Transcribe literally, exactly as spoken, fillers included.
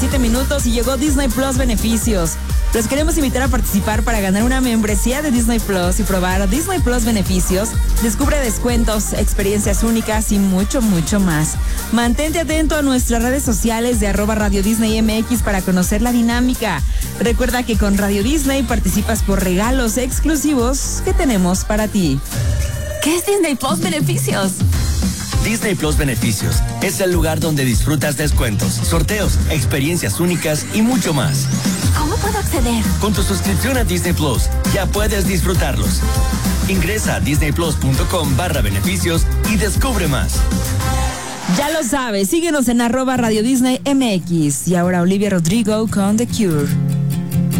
siete minutos y llegó Disney Plus Beneficios. Los queremos invitar a participar para ganar una membresía de Disney Plus y probar Disney Plus Beneficios. Descubre descuentos, experiencias únicas y mucho, mucho más. Mantente atento a nuestras redes sociales de arroba Radio Disney M X para conocer la dinámica. Recuerda que con Radio Disney participas por regalos exclusivos que tenemos para ti. ¿Qué es Disney Plus Beneficios? Disney Plus Beneficios es el lugar donde disfrutas descuentos, sorteos, experiencias únicas y mucho más. ¿Cómo puedo acceder? Con tu suscripción a Disney Plus ya puedes disfrutarlos. Ingresa a disneyplus.com barra beneficios y descubre más. Ya lo sabes, síguenos en arroba Radio Disney M X. Y ahora Olivia Rodrigo con The Cure.